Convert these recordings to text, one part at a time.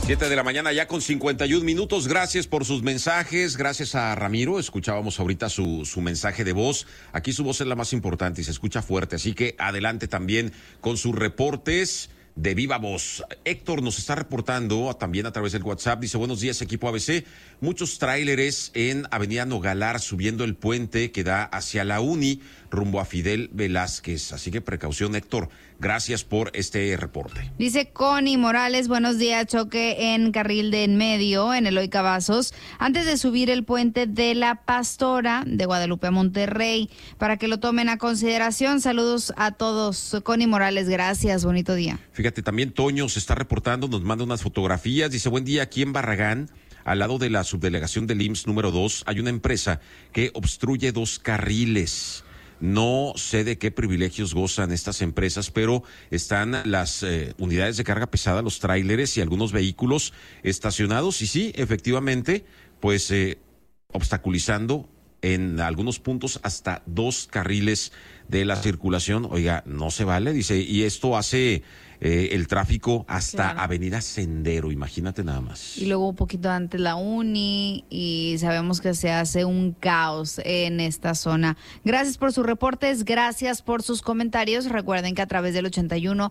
7 de la mañana ya con 51 minutos. Gracias por sus mensajes. Gracias a Ramiro. Escuchábamos ahorita su mensaje de voz. Aquí su voz es la más importante y se escucha fuerte. Así que adelante también con sus reportes de viva voz. Héctor nos está reportando también a través del WhatsApp. Dice, buenos días, equipo ABC. Muchos tráileres en Avenida Nogalar subiendo el puente que da hacia la Uni rumbo a Fidel Velázquez. Así que precaución, Héctor. Gracias por este reporte. Dice Connie Morales, buenos días, choque en carril de en medio, en Eloy Cavazos, antes de subir el puente de la Pastora de Guadalupe a Monterrey, para que lo tomen a consideración. Saludos a todos. Connie Morales, gracias, bonito día. Fíjate, también Toño se está reportando, nos manda unas fotografías. Dice, buen día, aquí en Barragán, al lado de la subdelegación del IMSS número 2, hay una empresa que obstruye 2 carriles. No sé de qué privilegios gozan estas empresas, pero están las unidades de carga pesada, los tráileres y algunos vehículos estacionados. Y sí, efectivamente, pues obstaculizando en algunos puntos hasta 2 carriles de la circulación. Oiga, no se vale, dice, y esto hace el tráfico hasta claro. Avenida Sendero, imagínate nada más. Y luego un poquito antes la Uni, y sabemos que se hace un caos en esta zona. Gracias por sus reportes, gracias por sus comentarios. Recuerden que a través del 81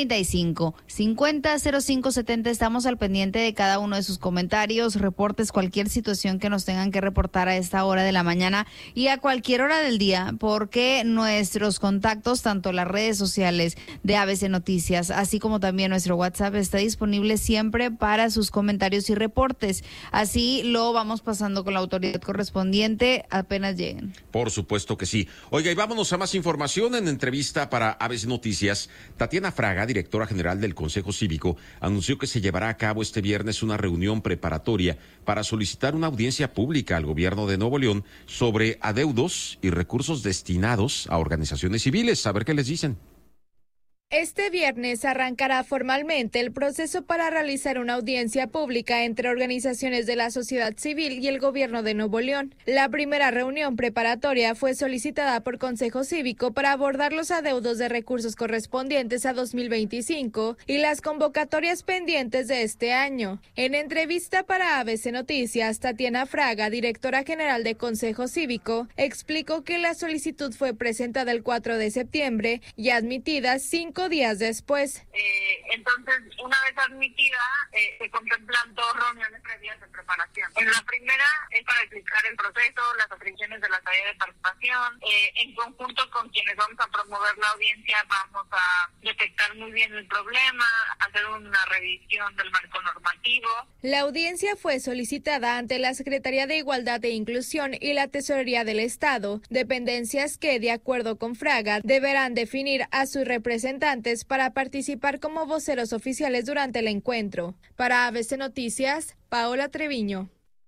35 50 05 70 estamos al pendiente de cada uno de sus comentarios, reportes, cualquier situación que nos tengan que reportar a esta hora de la mañana y a cualquier hora del día, porque nuestros contactos, tanto las redes sociales de ABC Noticias, así como también nuestro WhatsApp, está disponible siempre para sus comentarios y reportes. Así lo vamos pasando con la autoridad correspondiente apenas lleguen. Por supuesto que sí. Oiga, y vámonos a más información. En entrevista para ABC Noticias, Tatiana Fraga, directora general del Consejo Cívico, anunció que se llevará a cabo este viernes una reunión preparatoria para solicitar una audiencia pública al gobierno de Nuevo León sobre adeudos y recursos destinados a organizaciones civiles. A ver qué les dicen. Este viernes arrancará formalmente el proceso para realizar una audiencia pública entre organizaciones de la sociedad civil y el gobierno de Nuevo León. La primera reunión preparatoria fue solicitada por Consejo Cívico para abordar los adeudos de recursos correspondientes a 2025 y las convocatorias pendientes de este año. En entrevista para ABC Noticias, Tatiana Fraga, directora general de Consejo Cívico, explicó que la solicitud fue presentada el 4 de septiembre y admitida 5 días después. Entonces, una vez admitida, se contemplan 2 reuniones previas de preparación. En la primera es para explicar el proceso, las atribuciones de la tarea de participación. En conjunto con quienes vamos a promover la audiencia, vamos a detectar muy bien el problema, hacer una revisión del marco normativo. La audiencia fue solicitada ante la Secretaría de Igualdad e Inclusión y la Tesorería del Estado, dependencias que, de acuerdo con Fraga, deberán definir a sus representantes para participar como voceros oficiales durante el encuentro. Para ABC Noticias, Paola Treviño.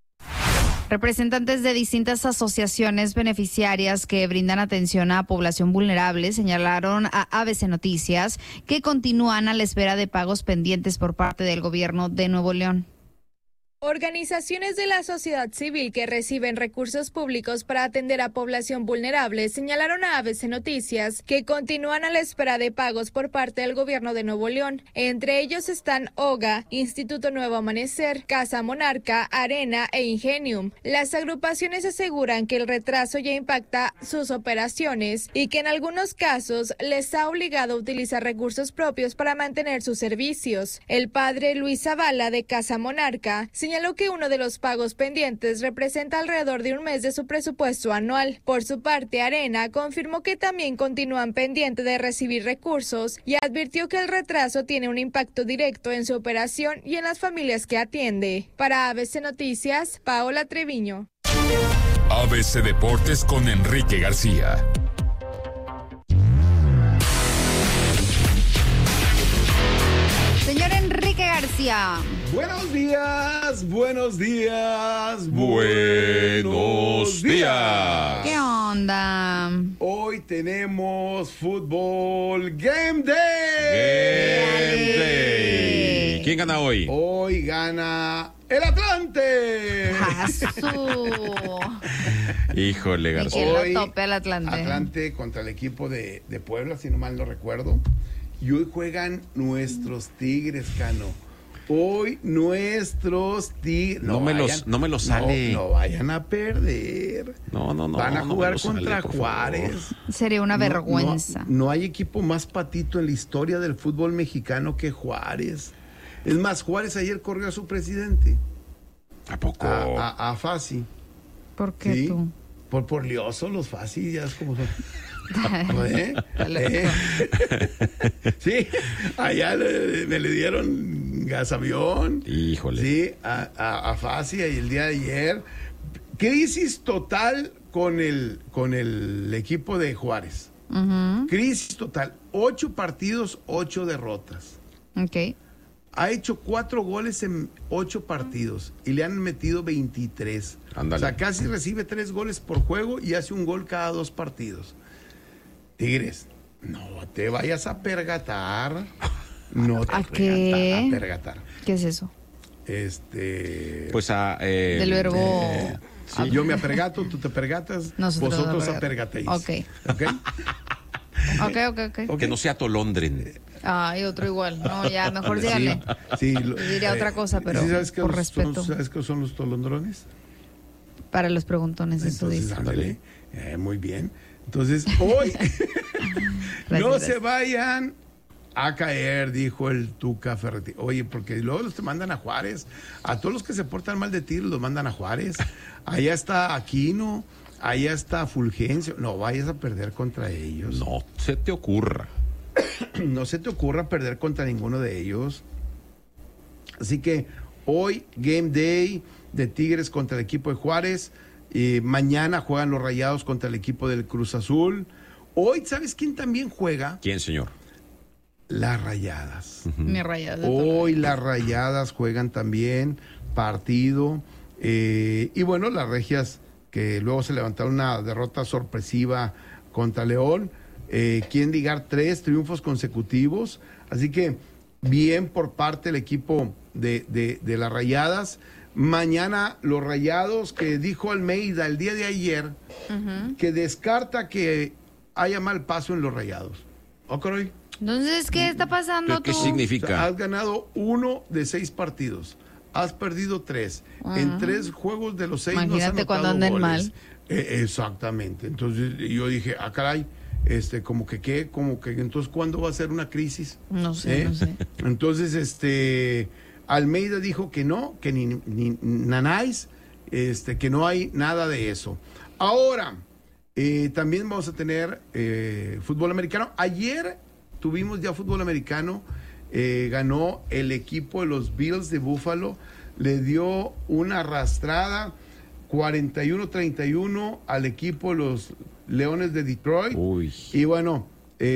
Representantes de distintas asociaciones beneficiarias que brindan atención a población vulnerable señalaron a ABC Noticias que continúan a la espera de pagos pendientes por parte del gobierno de Nuevo León. Organizaciones de la sociedad civil que reciben recursos públicos para atender a población vulnerable señalaron a ABC Noticias que continúan a la espera de pagos por parte del gobierno de Nuevo León. Entre ellos están OGA, Instituto Nuevo Amanecer, Casa Monarca, Arena e Ingenium. Las agrupaciones aseguran que el retraso ya impacta sus operaciones y que en algunos casos les ha obligado a utilizar recursos propios para mantener sus servicios. El padre Luis Zavala de Casa Monarca señaló que uno de los pagos pendientes representa alrededor de un mes de su presupuesto anual. Por su parte, Arena confirmó que también continúan pendientes de recibir recursos y advirtió que el retraso tiene un impacto directo en su operación y en las familias que atiende. Para ABC Noticias, Paola Treviño. ABC Deportes con Enrique García. Señor Enrique García. Buenos días, buenos días, buenos días. ¿Qué onda? Hoy tenemos fútbol Game Day. Game Day. ¿Quién gana hoy? Hoy gana el Atlante. Híjole, García. Hoy tope al Atlante. Atlante contra el equipo de Puebla, si no mal no recuerdo. Y hoy juegan nuestros Tigres, Cano. Hoy nuestros no me los sale. No vayan a perder. No. Van a jugar me contra sale, Juárez. Sería una vergüenza. No hay equipo más patito en la historia del fútbol mexicano que Juárez. Es más, Juárez ayer corrió a su presidente. ¿A poco? A Fasi. ¿Por qué ¿Sí? tú? Por lioso los Fasi, ya es como son. Sí, allá me le dieron gasavión. Híjole. Sí, a Fasi el día de ayer. Crisis total con el equipo de Juárez. Crisis total. 8 partidos, 8 derrotas. Ok. Ha hecho 4 goles en 8 partidos y le han metido 23. Ándale. O sea, casi recibe 3 goles por juego y hace un gol cada 2 partidos. Tigres, no te vayas a pergatar. No te ¿A qué? a pergatar. ¿Qué es eso? Pues Del verbo... Sí, yo me apergato, tú te pergatas, Nosotros vosotros nos apergatéis. Ok. Ok. Que no sea Tolondren. Ay, otro igual. No, ya, mejor dígale. Sí, Yo diría otra cosa, pero ¿sí sabes por respeto. ¿Sabes qué son los tolondrones? Para los preguntones, eso Entonces, dice. ándale, muy bien. Entonces, hoy no se vayan a caer, dijo el Tuca Ferretti. Oye, porque luego los te mandan a Juárez. A todos los que se portan mal de ti los mandan a Juárez. Allá está Aquino, allá está Fulgencio. No vayas a perder contra ellos. No se te ocurra. No se te ocurra perder contra ninguno de ellos. Así que hoy, Game Day de Tigres contra el equipo de Juárez. Mañana juegan los Rayados contra el equipo del Cruz Azul. Hoy, ¿sabes quién también juega? ¿Quién, señor? Las Rayadas. Mi Rayada. Hoy las Rayadas juegan también partido. Y bueno, las Regias, que luego se levantaron una derrota sorpresiva contra León, quieren ligar 3 triunfos consecutivos. Así que bien por parte del equipo de las Rayadas. Mañana los Rayados, que dijo Almeida el día de ayer, que descarta que haya mal paso en los Rayados. ¿Ok? Entonces, ¿qué está pasando ¿Qué tú? significa? O sea, has ganado 1 de 6 partidos. Has perdido 3. En 3 juegos de los 6 Imagínate no has anotado cuando anden goles. mal. Exactamente. Entonces yo dije, caray, como que entonces ¿cuándo va a ser una crisis? No sé. Entonces, Almeida dijo que no, que ni nanáis, que no hay nada de eso. Ahora, también vamos a tener fútbol americano. Ayer tuvimos ya fútbol americano, ganó el equipo de los Bills de Buffalo, le dio una arrastrada 41-31 al equipo de los Leones de Detroit. Uy. Y bueno,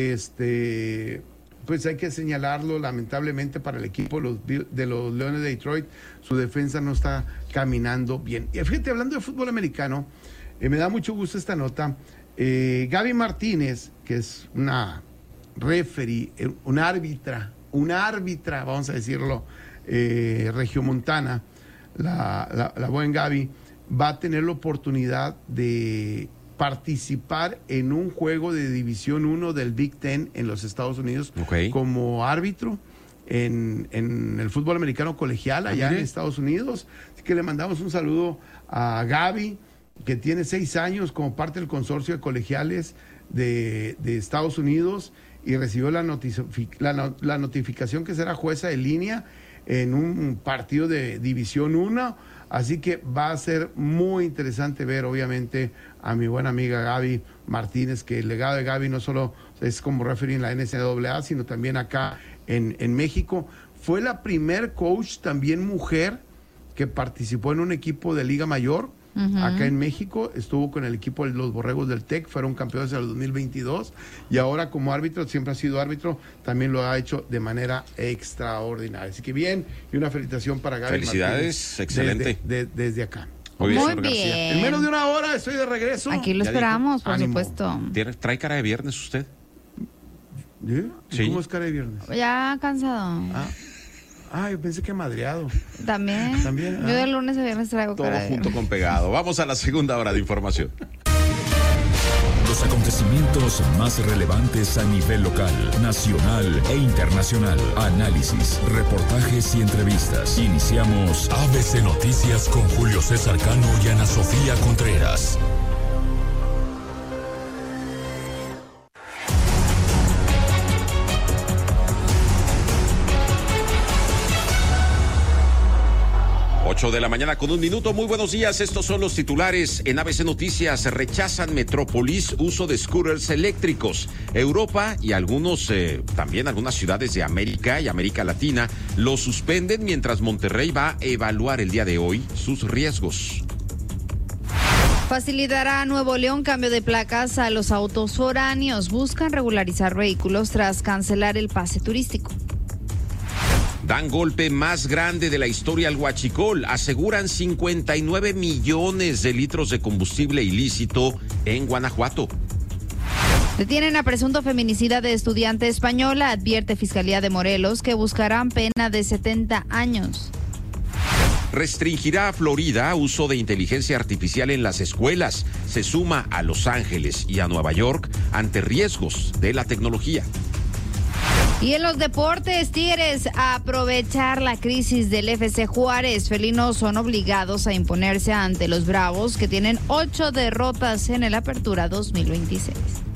pues hay que señalarlo, lamentablemente para el equipo de los Leones de Detroit, su defensa no está caminando bien. Y fíjate, hablando de fútbol americano, me da mucho gusto esta nota. Gaby Martínez, que es una referee, una árbitra, vamos a decirlo, regiomontana, la buen Gaby, va a tener la oportunidad de participar en un juego de División 1 del Big Ten en los Estados Unidos, como árbitro en el fútbol americano colegial allá en Estados Unidos. Así que le mandamos un saludo a Gaby, que tiene 6 años como parte del consorcio de colegiales de Estados Unidos, y recibió la notificación que será jueza de línea en un partido de División 1. Así que va a ser muy interesante ver, obviamente, a mi buena amiga Gaby Martínez, que el legado de Gaby no solo es como referee en la NCAA, sino también acá en México. Fue la primer coach también mujer que participó en un equipo de Liga Mayor. Acá en México, estuvo con el equipo de los Borregos del TEC, fueron campeones en el 2022, y ahora como árbitro, siempre ha sido árbitro, también lo ha hecho de manera extraordinaria. Así que bien, y una felicitación para Gaby Felicidades, Martínez, excelente. Desde acá. Muy bien, Muy señor García. bien. En menos de una hora estoy de regreso. Aquí lo Ya esperamos, dijo. por Ánimo. supuesto. ¿Trae cara de viernes usted? Sí. ¿Cómo es cara de viernes? Ya cansado. Yo pensé que madreado. También. También, Yo de lunes a viernes traigo Todo cara de junto con pegado. Vamos a la segunda hora de información. los acontecimientos más relevantes a nivel local, nacional e internacional. Análisis, reportajes y entrevistas. Iniciamos ABC Noticias con Julio César Cano y Ana Sofía Contreras. De la mañana con 1 minuto. Muy buenos días. Estos son los titulares en ABC Noticias. Rechazan Metrópolis uso de scooters eléctricos. Europa y también algunas ciudades de América y América Latina lo suspenden, mientras Monterrey va a evaluar el día de hoy sus riesgos. Facilitará a Nuevo León cambio de placas a los autos foráneos. Buscan regularizar vehículos tras cancelar el pase turístico. Dan golpe más grande de la historia al huachicol. Aseguran 59 millones de litros de combustible ilícito en Guanajuato. Detienen a presunto feminicida de estudiante española. Advierte Fiscalía de Morelos que buscarán pena de 70 años. Restringirá a Florida uso de inteligencia artificial en las escuelas. Se suma a Los Ángeles y a Nueva York ante riesgos de la tecnología. Y en los deportes, Tigres a aprovechar la crisis del FC Juárez. Felinos son obligados a imponerse ante los Bravos, que tienen 8 derrotas en el Apertura 2026.